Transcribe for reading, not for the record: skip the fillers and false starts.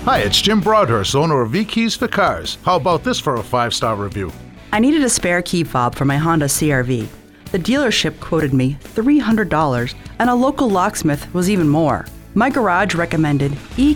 Hi, it's Jim Broadhurst, owner of V-Keys for Cars. How about this for a 5-star review? I needed a spare key fob for my Honda CR-V. The dealership quoted me $300, and a local locksmith was even more. My garage recommended